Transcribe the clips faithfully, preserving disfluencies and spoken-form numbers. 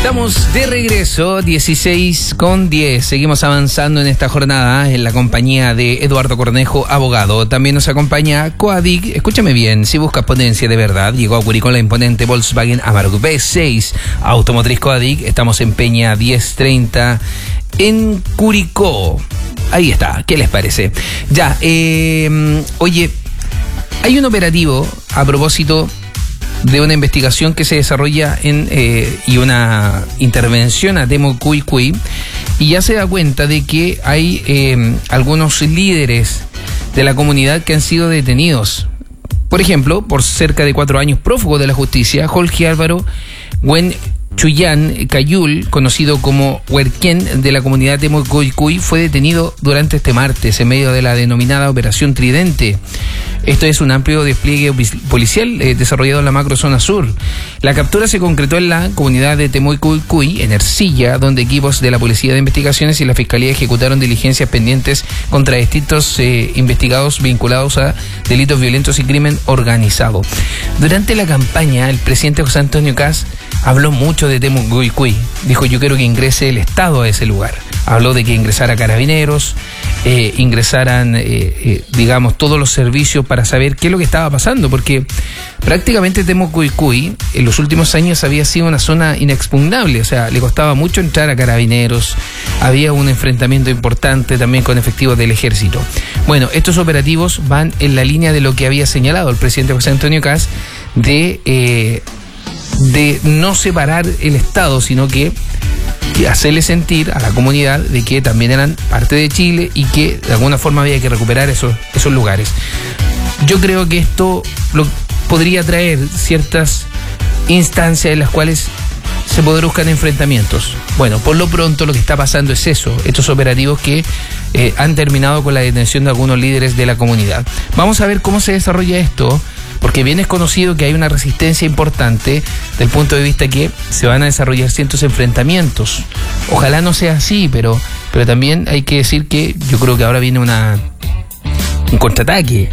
Estamos de regreso, dieciséis con diez. Seguimos avanzando en esta jornada en la compañía de Eduardo Cornejo, abogado. También nos acompaña Coadic. Escúchame bien, si buscas potencia de verdad, llegó a Curicó la imponente Volkswagen Amarok V seis. Automotriz Coadic, estamos en Peña diez treinta en Curicó. Ahí está, ¿qué les parece? Ya, eh, oye, hay un operativo a propósito de una investigación que se desarrolla en eh, y una intervención a Temucuicui, y ya se da cuenta de que hay eh, algunos líderes de la comunidad que han sido detenidos. Por ejemplo, por cerca de cuatro años prófugo de la justicia, Jorge Álvaro Gwen Chuyán Cayul, conocido como Huerquén de la comunidad de Temucuicui, fue detenido durante este martes en medio de la denominada Operación Tridente. Esto es un amplio despliegue policial eh, desarrollado en la macrozona sur. La captura se concretó en la comunidad de Temucuicui, en Ercilla, donde equipos de la Policía de Investigaciones y la Fiscalía ejecutaron diligencias pendientes contra distintos eh, investigados vinculados a delitos violentos y crimen organizado. Durante la campaña, el presidente José Antonio Kast habló mucho de Temucuicui. Dijo: yo quiero que ingrese el Estado a ese lugar. Habló de que ingresara carabineros, eh, ingresaran, eh, eh, digamos, todos los servicios para saber qué es lo que estaba pasando, porque prácticamente Temucuicui en los últimos años había sido una zona inexpugnable, o sea, le costaba mucho entrar a carabineros, había un enfrentamiento importante también con efectivos del ejército. Bueno, estos operativos van en la línea de lo que había señalado el presidente José Antonio Kast de... Eh, de no separar el Estado, sino que hacerle sentir a la comunidad de que también eran parte de Chile y que de alguna forma había que recuperar esos, esos lugares. Yo creo que esto lo podría traer ciertas instancias en las cuales se produzcan enfrentamientos. Bueno, por lo pronto lo que está pasando es eso, estos operativos que eh, han terminado con la detención de algunos líderes de la comunidad. Vamos a ver cómo se desarrolla esto, porque bien es conocido que hay una resistencia importante del punto de vista que se van a desarrollar ciertos enfrentamientos. Ojalá no sea así, pero, pero también hay que decir que yo creo que ahora viene una un contraataque.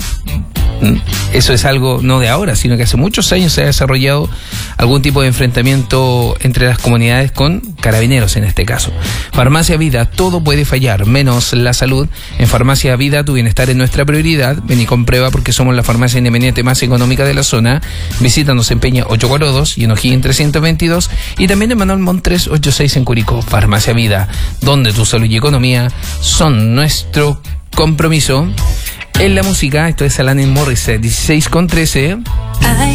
Eso es algo no de ahora, sino que hace muchos años se ha desarrollado algún tipo de enfrentamiento entre las comunidades con carabineros en este caso. Farmacia Vida, todo puede fallar, menos la salud. En Farmacia Vida, tu bienestar es nuestra prioridad. Ven y comprueba, porque somos la farmacia independiente más económica de la zona. Visítanos en Peña ochocientos cuarenta y dos y en O'Higgins trescientos veintidós, y también en Manuel Montt trescientos ochenta y seis en Curicó. Farmacia Vida, donde tu salud y economía son nuestro compromiso. En la música, esto es Alanis Morissette, dieciséis con trece.